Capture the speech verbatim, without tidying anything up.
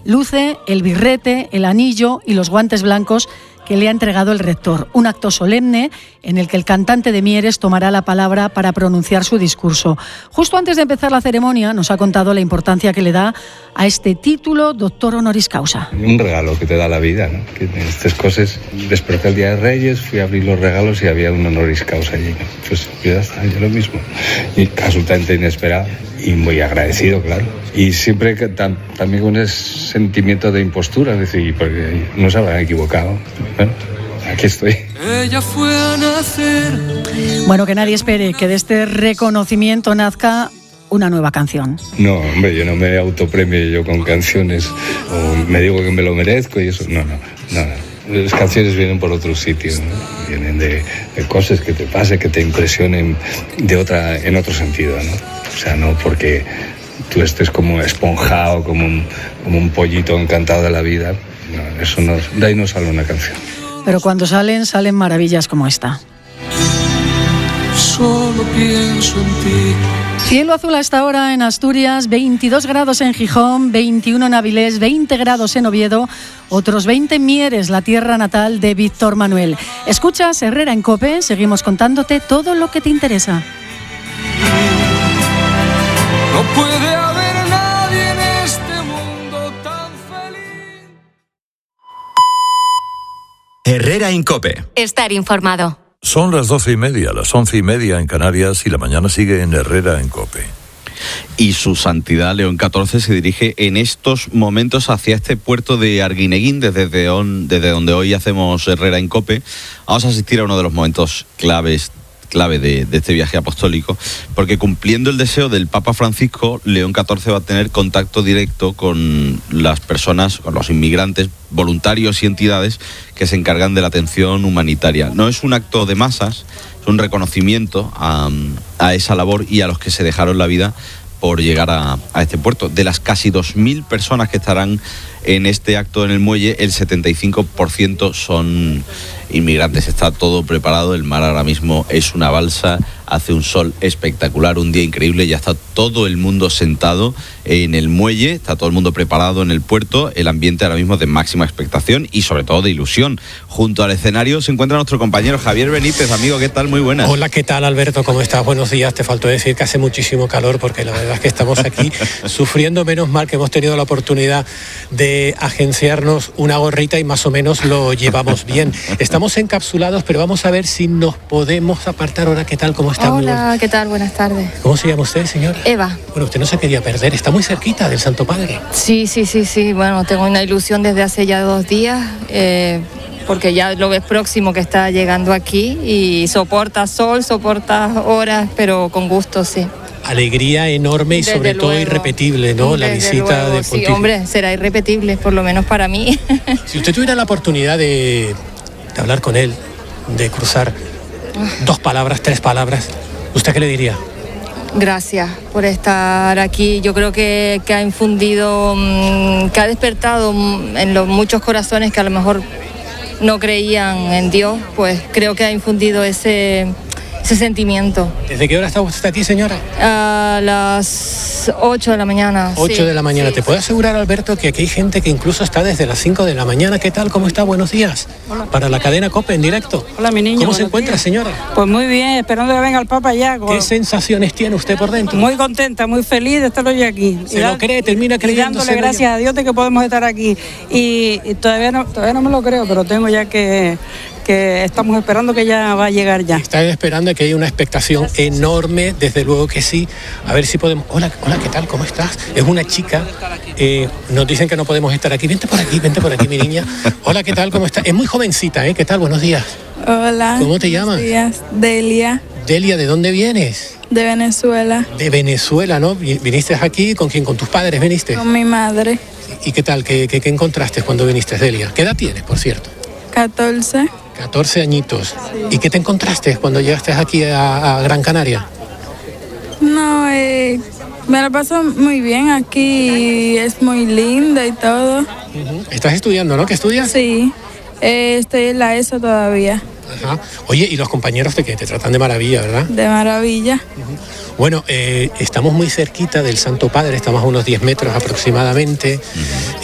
luce el birrete, el anillo y los guantes blancos que le ha entregado el rector. Un acto solemne en el que el cantante de Mieres tomará la palabra para pronunciar su discurso. Justo antes de empezar la ceremonia nos ha contado la importancia que le da a este título, doctor honoris causa. Un regalo que te da la vida, ¿no? Que estas cosas, desperté el Día de Reyes, fui a abrir los regalos y había un honoris causa allí, ¿no? Pues ya está, yo lo mismo. Y absolutamente inesperado y muy agradecido, claro. Y siempre que, tam, también con ese sentimiento de impostura, es decir, porque no se habrán equivocado. Bueno, aquí estoy. Ella fue a nacer. Bueno, que nadie espere que de este reconocimiento nazca una nueva canción. No, hombre, yo no me autopremio yo con canciones, o me digo que me lo merezco y eso, no, no, no, no. Las canciones vienen por otros sitios, ¿no? Vienen de, de cosas que te pasen, que te impresionen de otra, en otro sentido, ¿no? O sea, no porque tú estés como esponjado, como un, como un pollito encantado de la vida. No, eso no, de ahí no sale una canción. Pero cuando salen, salen maravillas como esta. Solo pienso en ti. Cielo azul a esta hora en Asturias, veintidós grados en Gijón, veintiuno en Avilés, veinte grados en Oviedo, otros veinte en Mieres, la tierra natal de Víctor Manuel. Escuchas Herrera en COPE, seguimos contándote todo lo que te interesa. No puede haber nadie en este mundo tan feliz. Herrera en COPE. Estar informado. Son las doce y media, las once y media en Canarias y la mañana sigue en Herrera en COPE. Y su santidad León catorce se dirige en estos momentos hacia este puerto de Arguineguín, desde, desde donde hoy hacemos Herrera en COPE. Vamos a asistir a uno de los momentos claves clave de, de este viaje apostólico, porque cumpliendo el deseo del Papa Francisco, León catorce va a tener contacto directo con las personas, con los inmigrantes, voluntarios y entidades que se encargan de la atención humanitaria. No es un acto de masas, es un reconocimiento a, a esa labor y a los que se dejaron la vida por llegar a, a este puerto. De las casi dos mil personas que estarán en este acto en el muelle, el setenta y cinco por ciento son inmigrantes. Está todo preparado, el mar ahora mismo es una balsa, hace un sol espectacular, un día increíble, ya está todo el mundo sentado en el muelle, está todo el mundo preparado en el puerto, el ambiente ahora mismo es de máxima expectación y sobre todo de ilusión. Junto al escenario se encuentra nuestro compañero Javier Benítez. Amigo, ¿qué tal? Muy buenas. Hola, ¿qué tal, Alberto? ¿Cómo estás? Buenos días. Te faltó decir que hace muchísimo calor porque la verdad es que estamos aquí sufriendo. Menos mal que hemos tenido la oportunidad de agenciarnos una gorrita y más o menos lo llevamos bien. Estamos encapsulados, pero vamos a ver si nos podemos apartar ahora. ¿Qué tal? ¿Cómo está? Hola, ¿qué tal? Buenas tardes. ¿Cómo se llama usted, señora? Eva. Bueno, usted no se quería perder, está muy cerquita del Santo Padre. Sí, sí, sí, sí. Bueno, tengo una ilusión desde hace ya dos días, eh, porque ya lo ves próximo que está llegando aquí y soporta sol, soporta horas, pero con gusto, sí. Alegría enorme y Desde sobre luego. todo irrepetible, ¿no? Desde la visita luego, del sí, pontífice. hombre, será irrepetible, por lo menos para mí. Si usted tuviera la oportunidad de, de hablar con él, de cruzar dos palabras, tres palabras, ¿usted qué le diría? Gracias por estar aquí. Yo creo que, que ha infundido, mmm, que ha despertado en los muchos corazones que a lo mejor no creían en Dios, pues creo que ha infundido ese, ese sentimiento. ¿Desde qué hora está usted aquí, señora? A las ocho de la mañana. ocho sí, de la mañana. sí, ¿Te sí. puedo asegurar, Alberto, que aquí hay gente que incluso está desde las cinco de la mañana? ¿Qué tal? ¿Cómo está? Buenos días. Hola. Para la cadena COPE en directo. Hola, mi niño. ¿Cómo se buenos encuentra, días. señora? Pues muy bien, esperando que venga el Papa ya. ¿Qué sensaciones tiene usted por dentro? Muy contenta, muy feliz de estar hoy aquí. ¿Se lo cree? Termina y creyéndose. dándole gracias a Dios de que podemos estar aquí. Y, y todavía no todavía no me lo creo, pero tengo ya que, que estamos esperando que ya va a llegar ya. Están esperando que haya una expectación enorme, desde luego que sí. A ver si podemos... Hola, hola, ¿qué tal? ¿Cómo estás? Es una chica. Eh, nos dicen que no podemos estar aquí. Vente por aquí, vente por aquí, mi niña. Hola, ¿qué tal? ¿Cómo estás? Es muy jovencita, ¿eh? ¿Qué tal? Buenos días. Hola. ¿Cómo te llamas? Buenos días. Delia, Delia, ¿de dónde vienes? de Venezuela, De Venezuela, ¿no? Vi- ¿Viniste aquí? ¿Con quién? ¿Con tus padres viniste? con mi madre, ¿Y qué tal? ¿Qué, qué, qué encontraste cuando viniste, Delia? ¿Qué edad tienes, por cierto? catorce. catorce añitos. ¿Y qué te encontraste cuando llegaste aquí a, a Gran Canaria? No, eh, me la paso muy bien aquí, es muy linda y todo. Uh-huh. Estás estudiando, ¿no? ¿Qué estudias? Sí, eh, estoy en la ESO todavía, Ajá. Oye, ¿y los compañeros de qué? Te tratan de maravilla, ¿verdad? de maravilla. Bueno, eh, estamos muy cerquita del Santo Padre, estamos a unos diez metros aproximadamente.